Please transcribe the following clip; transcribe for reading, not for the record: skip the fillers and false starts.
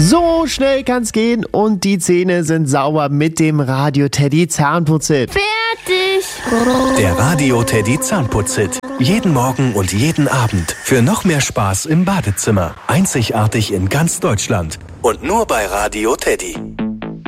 So schnell kann's gehen und die Zähne sind sauber mit dem Radio Teddy Zahnputzhit. Fertig! Der Radio Teddy Zahnputzhit. Jeden Morgen und jeden Abend. Für noch mehr Spaß im Badezimmer. Einzigartig in ganz Deutschland. Und nur bei Radio Teddy.